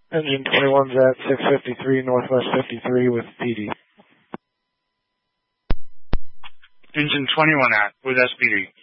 Engine 21's at 653 Northwest 53 with PD. Engine 21 at with SPD.